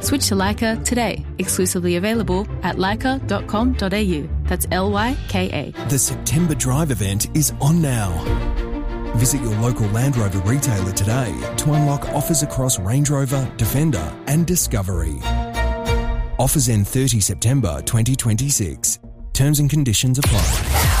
Switch to Leica today. Exclusively available at leica.com.au. That's LYKA. The September Drive event is on now. Visit your local Land Rover retailer today to unlock offers across Range Rover, Defender and Discovery. Offers end 30 September 2026. Terms and conditions apply.